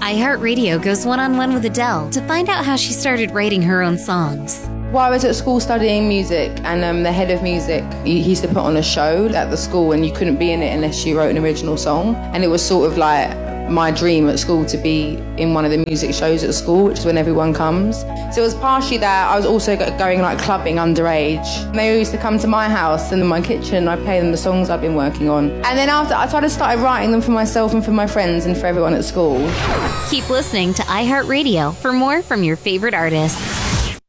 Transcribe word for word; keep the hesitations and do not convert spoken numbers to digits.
iHeartRadio goes one-on-one with Adele to find out how she started writing her own songs. While I was at school studying music, and um, the head of music, he used to put on a show at the school, and you couldn't be in it unless you wrote an original song. And it was sort of like my dream at school to be in one of the music shows at school, which is when everyone comes. So it was partially that. I was also going like clubbing underage. And they used to come to my house and in my kitchen, I'd play them the songs I've been working on. And then after, I started started writing them for myself and for my friends and for everyone at school. Keep listening to iHeartRadio for more from your favorite artists.